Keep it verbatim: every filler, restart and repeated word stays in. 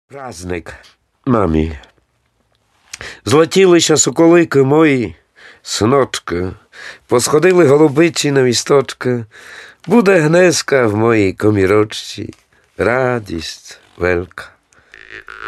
Праздник мамі. Злетілися соколики мої, синочка, посходили голубиці на місточка, буде гнезка в моїй комірочці, радість велика.